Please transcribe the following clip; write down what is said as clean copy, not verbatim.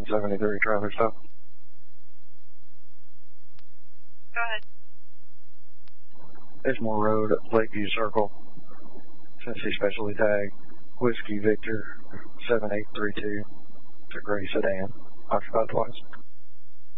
173 traffic stop. Go ahead. Edgemore Road, Lakeview Circle, Tennessee Specialty Tag, Whiskey Victor 7832. It's a gray sedan, occupied twice.